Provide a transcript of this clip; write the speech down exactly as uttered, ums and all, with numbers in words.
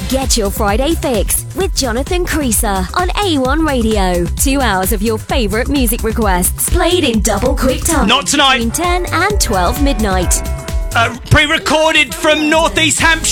Get your Friday fix with Jonathan Creaser on A one Radio. Two hours of your favourite music requests played in double quick time. Not tonight. Between ten and twelve midnight. Uh, pre-recorded from North East Hampshire.